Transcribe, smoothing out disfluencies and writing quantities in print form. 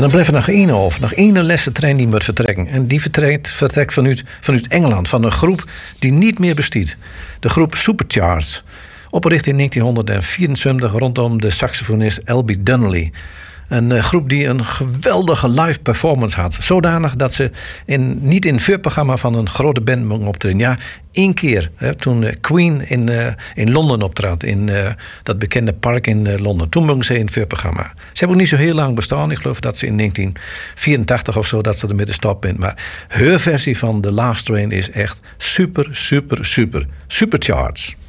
dan blijft er nog één over. Nog één lessentrein die moet vertrekken. En die vertrekt vanuit Engeland. Van een groep die niet meer bestaat. De groep Supercharged. Opgericht in 1974 rondom de saxofonist L.B. Donnelly. Een groep die een geweldige live performance had. Zodanig dat ze niet in het vuurprogramma van een grote band mogen optreden. Ja, 1 keer. Toen Queen in Londen optrad. In dat bekende park in Londen. Toen mogen ze in het vuurprogramma. Ze hebben ook niet zo heel lang bestaan. Ik geloof dat ze in 1984 of zo dat ze er met de stop bent. Maar hun versie van The Last Train is echt super, super, super. Supercharged.